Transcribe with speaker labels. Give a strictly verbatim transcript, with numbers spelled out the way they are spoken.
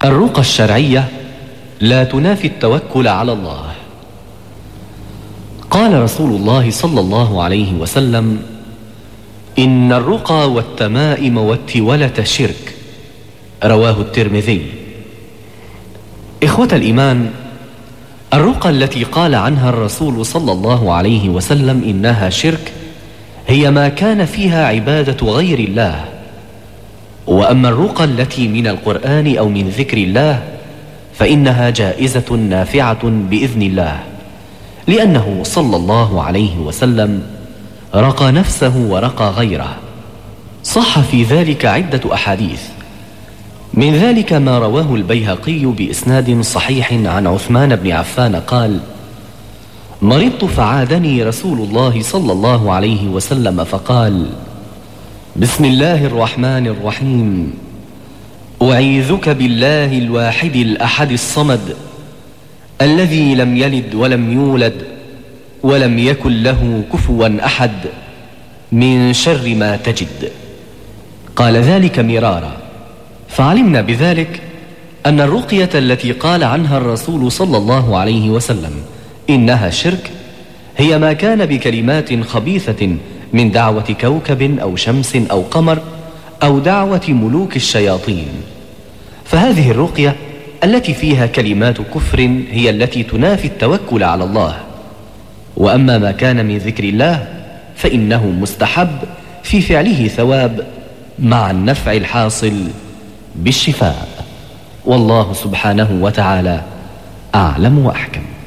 Speaker 1: الرقى الشرعية لا تنافي التوكل على الله. قال رسول الله صلى الله عليه وسلم: إن الرقى والتمائم والتولة شرك. رواه الترمذي. إخوة الإيمان، الرقى التي قال عنها الرسول صلى الله عليه وسلم إنها شرك هي ما كان فيها عبادة غير الله. وأما الرقى التي من القرآن أو من ذكر الله فإنها جائزة نافعة بإذن الله، لأنه صلى الله عليه وسلم رقى نفسه ورقى غيره. صح في ذلك عدة أحاديث، من ذلك ما رواه البيهقي بإسناد صحيح عن عثمان بن عفان قال: مرضت فعادني رسول الله صلى الله عليه وسلم فقال: بسم الله الرحمن الرحيم، أعيذك بالله الواحد الأحد الصمد الذي لم يلد ولم يولد ولم يكن له كفوا أحد من شر ما تجد. قال ذلك مرارا، فعلمنا بذلك أن الرقية التي قال عنها الرسول صلى الله عليه وسلم إنها شرك هي ما كان بكلمات خبيثة من دعوة كوكب أو شمس أو قمر أو دعوة ملوك الشياطين. فهذه الرقية التي فيها كلمات كفر هي التي تنافي التوكل على الله. وأما ما كان من ذكر الله فإنه مستحب في فعله ثواب مع النفع الحاصل بالشفاء. والله سبحانه وتعالى أعلم وأحكم.